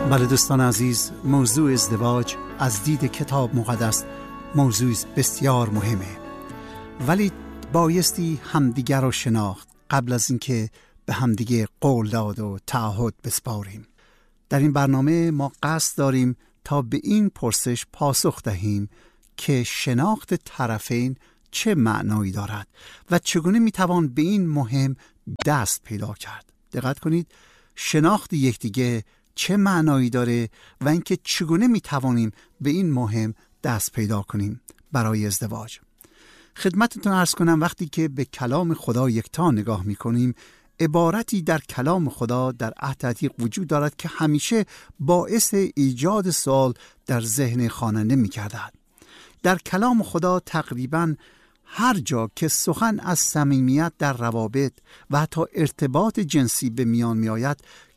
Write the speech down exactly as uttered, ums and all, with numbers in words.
بله دوستان عزیز، موضوع ازدواج از دید کتاب مقدس موضوع بسیار مهمه، ولی بایستی همدیگر رو شناخت قبل از اینکه به همدیگه قول داد و تعهد بسپاریم. در این برنامه ما قصد داریم تا به این پرسش پاسخ دهیم که شناخت طرفین چه معنایی دارد و چگونه میتوان به این مهم دست پیدا کرد. دقت کنید، شناخت یکدیگه چه معنایی داره و اینکه چگونه میتوانیم به این مهم دست پیدا کنیم برای ازدواج. خدمتتون عرض کنم وقتی که به کلام خدا یکتا نگاه میکنیم، عبارتی در کلام خدا در عهد عتیق وجود دارد که همیشه باعث ایجاد سوال در ذهن خواننده می‌گردد. در کلام خدا تقریباً هر جا که سخن از صمیمیت در روابط و حتی ارتباط جنسی به میان می‌آید،